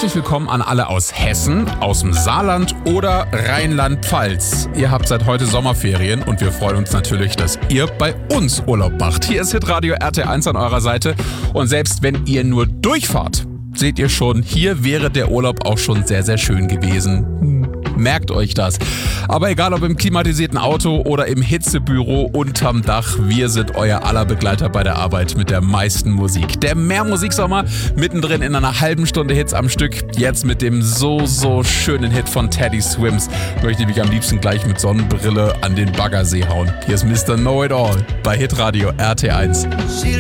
Herzlich willkommen an alle aus Hessen, aus dem Saarland oder Rheinland-Pfalz. Ihr habt seit heute Sommerferien und wir freuen uns natürlich, dass ihr bei uns Urlaub macht. Hier ist Hitradio RT1 an eurer Seite und selbst wenn ihr nur durchfahrt, seht ihr schon, hier wäre der Urlaub auch schon sehr, sehr schön gewesen. Merkt euch das. Aber egal ob im klimatisierten Auto oder im Hitzebüro unterm Dach, wir sind euer aller Begleiter bei der Arbeit mit der meisten Musik. Der Mehrmusiksommer mittendrin in einer halben Stunde Hits am Stück. Jetzt mit dem so schönen Hit von Teddy Swims möchte ich mich am liebsten gleich mit Sonnenbrille an den Baggersee hauen. Hier ist Mr. Know It All bei Hitradio RT1.